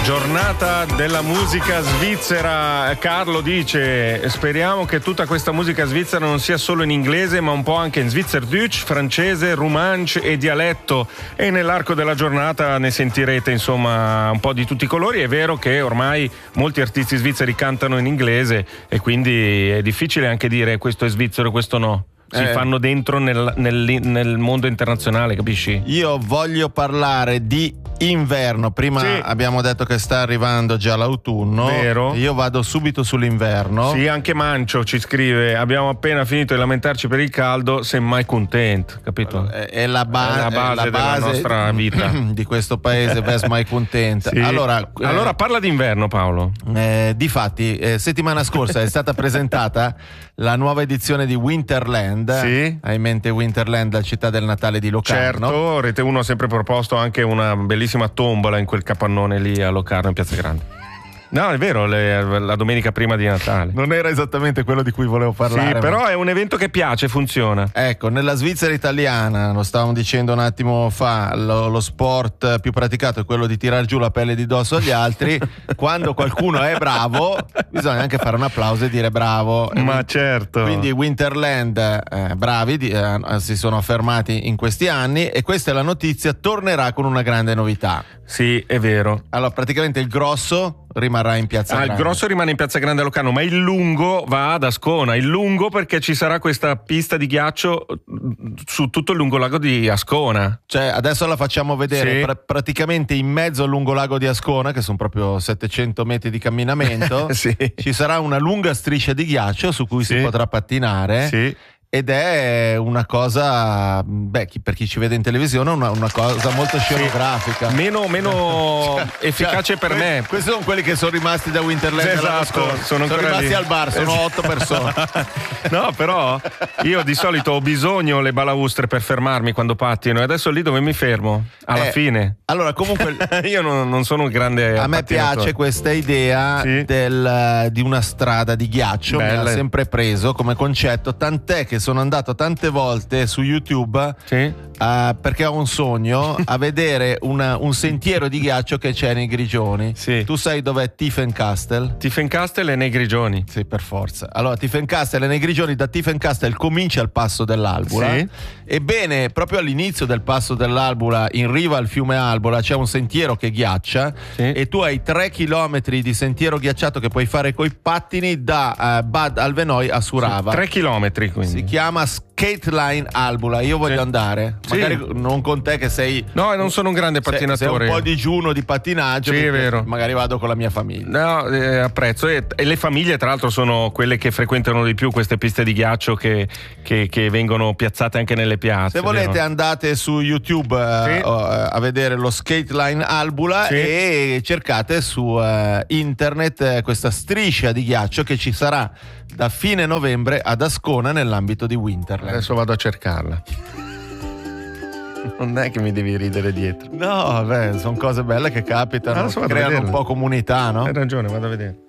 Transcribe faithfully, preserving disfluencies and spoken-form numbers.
Giornata della musica svizzera. Carlo dice: speriamo che tutta questa musica svizzera non sia solo in inglese, ma un po' anche in Schweizerdeutsch, francese, romansch e dialetto, e nell'arco della giornata ne sentirete insomma un po' di tutti i colori. È vero che ormai molti artisti svizzeri cantano in inglese e quindi è difficile anche dire questo è svizzero, questo no. Si eh. fanno dentro nel, nel, nel mondo internazionale, capisci? Io voglio parlare di inverno. Prima sì. abbiamo detto che sta arrivando già l'autunno. Vero. Io vado subito sull'inverno. Sì, anche Mancio ci scrive: abbiamo appena finito di lamentarci per il caldo, semmai content, capito? È, è, la, ba- è la base, è la base della nostra vita di questo paese, semmai content. Sì. Allora, eh, allora parla d'inverno, Paolo. Eh, difatti, eh, settimana scorsa è stata presentata la nuova edizione di Winterland. Sì. Hai in mente Winterland, la città del Natale di Locarno? Certo, Rete uno ha sempre proposto anche una bellissima tombola in quel capannone lì a Locarno in Piazza Grande. No, è vero, le, la domenica prima di Natale. Non era esattamente quello di cui volevo parlare. Sì, però ma... è un evento che piace, funziona. Ecco, nella Svizzera italiana, lo stavamo dicendo un attimo fa, lo, lo sport più praticato è quello di tirar giù la pelle di dosso agli altri. Quando qualcuno è bravo, bisogna anche fare un applauso e dire bravo. Ma certo. Quindi Winterland, eh, bravi, eh, si sono affermati in questi anni, e questa è la notizia, tornerà con una grande novità. Sì, è vero. Allora, praticamente il grosso rimarrà in Piazza ah, Grande. Il grosso rimane in Piazza Grande a Locarno, ma il lungo va ad Ascona. Il lungo perché ci sarà questa pista di ghiaccio su tutto il lungolago di Ascona. Cioè, adesso la facciamo vedere. Sì. Pra- praticamente in mezzo al lungolago di Ascona, che sono proprio settecento metri di camminamento, sì. ci sarà una lunga striscia di ghiaccio su cui sì. si potrà pattinare. Sì. Ed è una cosa, beh, chi, per chi ci vede in televisione, una, una cosa molto scenografica. Sì. Meno, meno cioè, efficace cioè, per me. Questi sono quelli che sono rimasti da Winterland. Esatto, sono, sono rimasti lì. al bar, sono otto persone. No, però io di solito ho bisogno le balaustre per fermarmi quando pattino, e adesso lì dove mi fermo? Alla eh, fine. Allora, comunque io non, non sono un grande a me piace questa idea sì. del, di una strada di ghiaccio. Belle. Mi ha sempre preso come concetto, tant'è che sono andato tante volte su YouTube sì. uh, perché ho un sogno a vedere una, un sentiero di ghiaccio che c'è nei Grigioni. Sì. Tu sai dov'è Tiefencastel? Tiefencastel è nei Grigioni. Sì, per forza. Allora, Tiefencastel è nei Grigioni. Da Tiefencastel comincia il passo dell'Albula. Sì. Ebbene, proprio all'inizio del passo dell'Albula, in riva al fiume Albola, c'è un sentiero che ghiaccia. Sì. E tu hai tre chilometri di sentiero ghiacciato che puoi fare coi pattini da uh, Bad Alvenoi a Surava. Sì, tre chilometri quindi. Si chiama Skate Line Albula. Io voglio sì. andare. Sì. Magari non con te che sei. No, non sono un grande pattinatore. Sei, sei un po' digiuno di pattinaggio. Sì, è vero. Magari vado con la mia famiglia. No, eh, apprezzo. E, e le famiglie, tra l'altro, sono quelle che frequentano di più queste piste di ghiaccio che, che, che vengono piazzate anche nelle piazze. Se volete, vero? andate su YouTube sì. uh, a vedere lo Skate Line Albula sì. e cercate su uh, internet uh, questa striscia di ghiaccio che ci sarà da fine novembre ad Ascona nell'ambito di Winterland. Adesso vado a cercarla. Non è che mi devi ridere dietro. No, vabbè, sono cose belle che capitano, che creano un po' comunità, no? Hai ragione, vado a vedere.